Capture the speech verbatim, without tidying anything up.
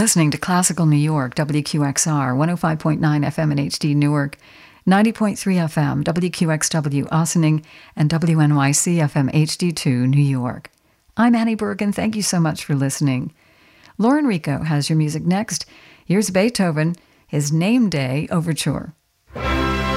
listening to Classical New York, W Q X R, one oh five point nine F M in H D Newark, ninety point three F M, W Q X W Ossining, and W N Y C F M H D two New York. I'm Annie Bergen. Thank you so much for listening. Lauren Rico has your music next. Here's Beethoven, his Name Day Overture.